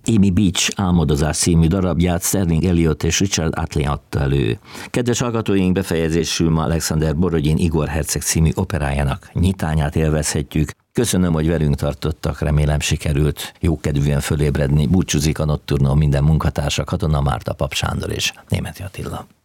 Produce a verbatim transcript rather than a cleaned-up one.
Amy Beach álmodozás című darabját Sterling Elliot és Richard Atley adta elő. Kedves hallgatóink, befejezésül ma Alexander Borodin Igor Herceg című operájának nyitányát élvezhetjük. Köszönöm, hogy velünk tartottak, remélem sikerült jókedvűen fölébredni. Búcsúzik a Nocturno minden munkatársa, Katona Márta, Pap Sándor és Németi Attila.